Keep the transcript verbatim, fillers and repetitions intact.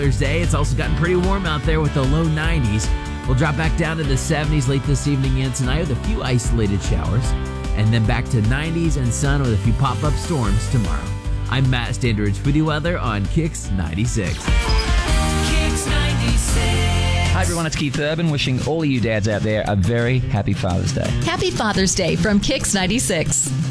Thursday. It's also gotten pretty warm out there with the low nineties. We'll drop back down to the seventies late this evening and tonight with a few isolated showers. And then back to nineties and sun with a few pop-up storms tomorrow. I'm Matt Standridge with the weather on Kix ninety-six. Kix ninety-six. Hi everyone, it's Keith Urban wishing all of you dads out there a very happy Father's Day. Happy Father's Day from Kix ninety-six.